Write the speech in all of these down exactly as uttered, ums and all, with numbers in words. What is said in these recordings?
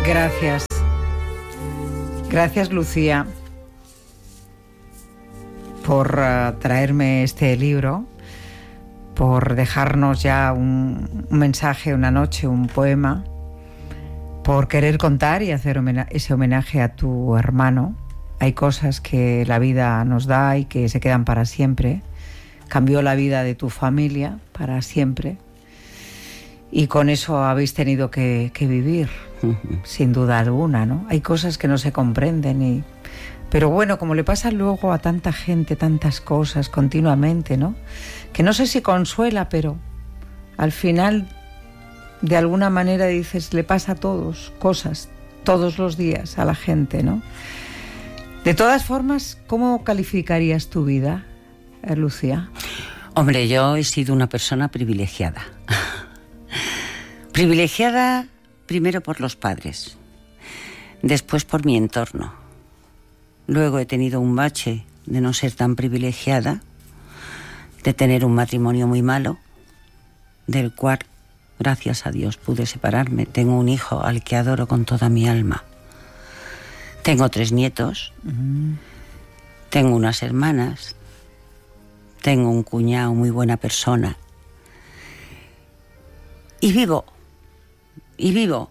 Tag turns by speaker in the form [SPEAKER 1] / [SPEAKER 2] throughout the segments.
[SPEAKER 1] Gracias. Gracias, Lucía, por uh, traerme este libro, por dejarnos ya un, un mensaje, una noche, un poema, por querer contar y hacer homena- ese homenaje a tu hermano. Hay cosas que la vida nos da y que se quedan para siempre. Cambió la vida de tu familia para siempre. Y con eso habéis tenido que, que vivir, uh-huh. sin duda alguna, ¿no? Hay cosas que no se comprenden y... Pero bueno, como le pasa luego a tanta gente, tantas cosas continuamente, ¿no? Que no sé si consuela, pero al final, de alguna manera dices, le pasa a todos, cosas, todos los días a la gente, ¿no? De todas formas, ¿cómo calificarías tu vida, eh, Lucía?
[SPEAKER 2] Hombre, yo he sido una persona privilegiada. Privilegiada primero por los padres, después por mi entorno. Luego he tenido un bache de no ser tan privilegiada, de tener un matrimonio muy malo, del cual, gracias a Dios, pude separarme. Tengo un hijo al que adoro con toda mi alma. Tengo tres nietos, uh-huh. tengo unas hermanas, tengo un cuñado muy buena persona. Y vivo, y vivo,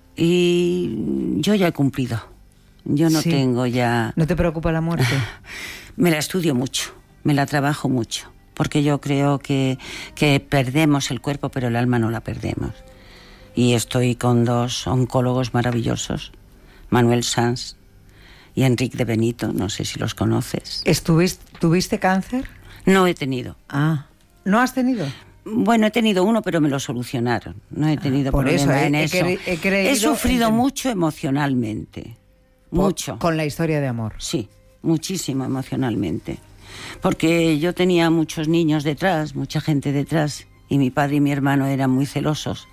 [SPEAKER 2] y yo ya he cumplido. Yo no sí. tengo ya...
[SPEAKER 1] ¿No te preocupa la muerte?
[SPEAKER 2] Me la estudio mucho, me la trabajo mucho, porque yo creo que, que perdemos el cuerpo, pero el alma no la perdemos. Y estoy con dos oncólogos maravillosos, Manuel Sanz y Enrique de Benito, no sé si los conoces.
[SPEAKER 1] ¿Estuviste, ¿Tuviste cáncer?
[SPEAKER 2] No he tenido.
[SPEAKER 1] Ah, ¿no has tenido?
[SPEAKER 2] Bueno, he tenido uno, pero me lo solucionaron. No he tenido ah, por problema eso, en he, eso. He, cre- he, creído he sufrido en... mucho emocionalmente. Mucho.
[SPEAKER 1] Con la historia de amor.
[SPEAKER 2] Sí, muchísimo emocionalmente. Porque yo tenía muchos niños detrás, mucha gente detrás, y mi padre y mi hermano eran muy celosos.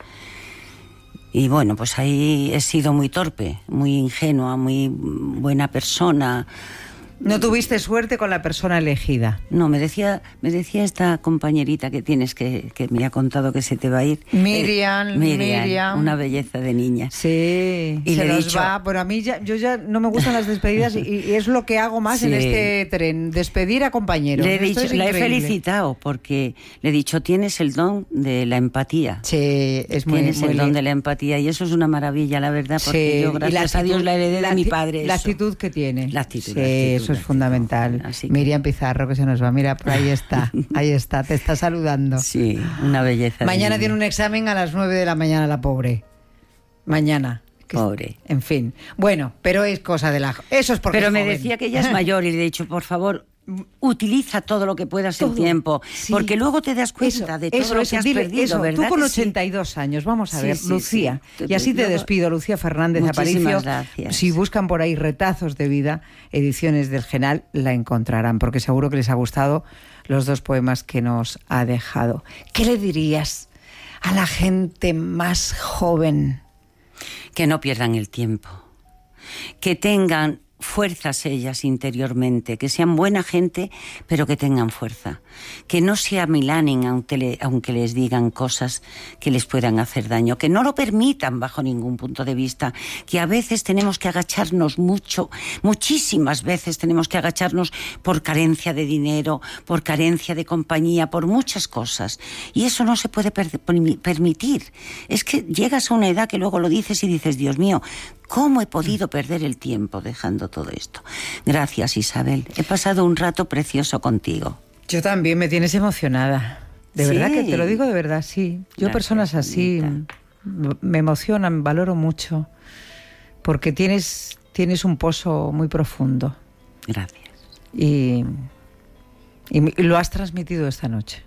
[SPEAKER 2] Y bueno, pues ahí he sido muy torpe, muy ingenua, muy buena persona.
[SPEAKER 1] ¿No tuviste suerte con la persona elegida?
[SPEAKER 2] No, me decía, me decía esta compañerita que tienes que, que me ha contado que se te va a ir.
[SPEAKER 1] Miriam,
[SPEAKER 2] eh, Miriam,
[SPEAKER 1] Miriam.
[SPEAKER 2] Una belleza de niña.
[SPEAKER 1] Sí, y se le nos dicho, va. Pero a mí ya, yo ya no me gustan las despedidas y, y es lo que hago más sí. en este tren, despedir a compañeros.
[SPEAKER 2] Le he dicho, la he felicitado porque le he dicho, tienes el don de la empatía.
[SPEAKER 1] Sí, es muy
[SPEAKER 2] Tienes
[SPEAKER 1] muy
[SPEAKER 2] el
[SPEAKER 1] li-
[SPEAKER 2] don de la empatía y eso es una maravilla, la verdad, porque
[SPEAKER 1] sí.
[SPEAKER 2] yo gracias actitud, a Dios la heredé
[SPEAKER 1] la
[SPEAKER 2] de mi padre.
[SPEAKER 1] La
[SPEAKER 2] eso.
[SPEAKER 1] actitud que tiene.
[SPEAKER 2] La actitud.
[SPEAKER 1] Sí,
[SPEAKER 2] la actitud,
[SPEAKER 1] eso es fundamental.
[SPEAKER 2] Que...
[SPEAKER 1] Miriam Pizarro, que se nos va. Mira, por ahí está. Ahí está, te está saludando.
[SPEAKER 2] Sí, una belleza.
[SPEAKER 1] Mañana tiene un examen a las nueve de la mañana, la pobre. Mañana.
[SPEAKER 2] Pobre.
[SPEAKER 1] En fin. Bueno, pero es cosa de la... Eso es porque
[SPEAKER 2] Pero
[SPEAKER 1] es
[SPEAKER 2] me
[SPEAKER 1] joven.
[SPEAKER 2] decía que ella es mayor y le he dicho, por favor, utiliza todo lo que puedas todo. en tiempo, sí. porque luego te das cuenta
[SPEAKER 1] eso,
[SPEAKER 2] de todo
[SPEAKER 1] eso,
[SPEAKER 2] lo
[SPEAKER 1] eso,
[SPEAKER 2] que has
[SPEAKER 1] dile,
[SPEAKER 2] perdido,
[SPEAKER 1] eso,
[SPEAKER 2] ¿verdad?
[SPEAKER 1] Tú con
[SPEAKER 2] que
[SPEAKER 1] ochenta y dos
[SPEAKER 2] sí?
[SPEAKER 1] años, vamos a ver, sí, sí,
[SPEAKER 2] Lucía.
[SPEAKER 1] Sí. Y así te luego, despido, Lucía Fernández Aparicio.
[SPEAKER 2] Gracias.
[SPEAKER 1] Si buscan por ahí Retazos de vida, ediciones del Genal, la encontrarán, porque seguro que les ha gustado los dos poemas que nos ha dejado. ¿Qué le dirías a la gente más joven?
[SPEAKER 2] Que no pierdan el tiempo, que tengan fuerzas ellas interiormente, que sean buena gente, pero que tengan fuerza, que no se amilanen aunque, le, aunque les digan cosas que les puedan hacer daño, que no lo permitan bajo ningún punto de vista, que a veces tenemos que agacharnos mucho, muchísimas veces tenemos que agacharnos por carencia de dinero, por carencia de compañía, por muchas cosas, y eso no se puede per- permitir. Es que llegas a una edad que luego lo dices y dices, Dios mío, ¿cómo he podido perder el tiempo dejando todo esto? Gracias, Isabel. He pasado un rato precioso contigo.
[SPEAKER 1] Yo también, me tienes emocionada. De
[SPEAKER 2] ¿Sí?
[SPEAKER 1] verdad que te lo digo de verdad, sí. Yo Gracias, personas así bonita. me emocionan, valoro mucho, porque tienes, tienes un pozo muy profundo.
[SPEAKER 2] Gracias.
[SPEAKER 1] Y, y, y lo has transmitido esta noche.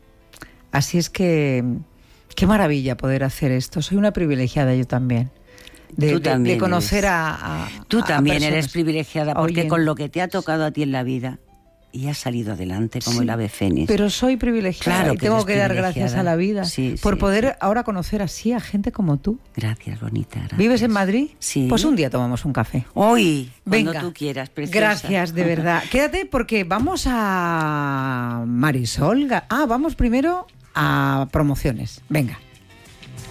[SPEAKER 1] Así es que, qué maravilla poder hacer esto. Soy una privilegiada yo también. De, de, de conocer
[SPEAKER 2] eres.
[SPEAKER 1] a, a
[SPEAKER 2] Tú
[SPEAKER 1] a
[SPEAKER 2] también
[SPEAKER 1] personas.
[SPEAKER 2] eres privilegiada porque
[SPEAKER 1] Oye,
[SPEAKER 2] con lo que te ha tocado a ti en la vida y has salido adelante como
[SPEAKER 1] sí,
[SPEAKER 2] el ave fénix.
[SPEAKER 1] Pero soy privilegiada
[SPEAKER 2] claro
[SPEAKER 1] y
[SPEAKER 2] que
[SPEAKER 1] tengo que dar gracias a la vida
[SPEAKER 2] sí,
[SPEAKER 1] por
[SPEAKER 2] sí,
[SPEAKER 1] poder
[SPEAKER 2] sí.
[SPEAKER 1] ahora conocer así a gente como tú.
[SPEAKER 2] Gracias, bonita. Gracias.
[SPEAKER 1] ¿Vives en Madrid?
[SPEAKER 2] Sí.
[SPEAKER 1] Pues un día tomamos un café.
[SPEAKER 2] Hoy, cuando
[SPEAKER 1] Venga.
[SPEAKER 2] tú quieras, preciosa.
[SPEAKER 1] Gracias, de verdad. Quédate porque vamos a Marisol. Ah, vamos primero a promociones. Venga.